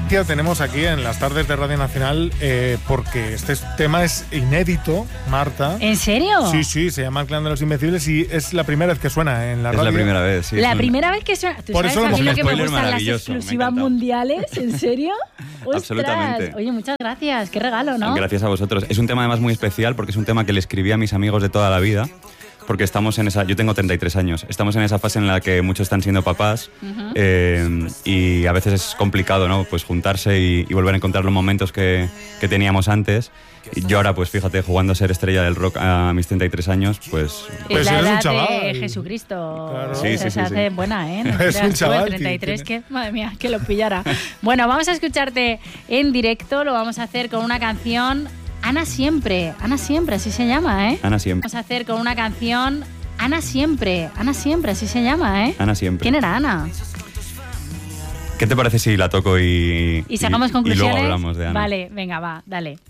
noticia tenemos aquí en las tardes de Radio Nacional, porque este tema es inédito, Marta. ¿En serio? Sí, se llama El Clan de los Invencibles y es la primera vez que suena en la radio. Es la primera vez, sí. La primera vez que suena. ¿Tú Por sabes eso a mí lo que me spoiler gustan las maravilloso, exclusivas mundiales? ¿En serio? Absolutamente. ¡Ostras! Oye, muchas gracias. Qué regalo, ¿no? Gracias a vosotros. Es un tema además muy especial porque es un tema que le escribí a mis amigos de toda la vida. Porque estamos en esa... Yo tengo 33 años. Estamos en esa fase en la que muchos están siendo papás, y a veces es complicado, ¿no? Pues juntarse y volver a encontrar los momentos que teníamos antes. Y yo ahora, pues fíjate, jugando a ser estrella del rock a mis 33 años, pues... Es la eres un edad chaval. de Jesucristo. Claro. Sí. Se hace buena, ¿eh? No Es un chaval, 33, tiene- que madre mía, que lo pillara. Bueno, vamos a escucharte en directo. Lo vamos a hacer con una canción... Ana Siempre, así se llama, ¿eh? Ana Siempre. Vamos a hacer con una canción Ana Siempre, así se llama, ¿eh? Ana Siempre. ¿Quién era Ana? ¿Qué te parece si la toco y Y sacamos y conclusiones. luego hablamos de Ana? Vale, venga, va, dale.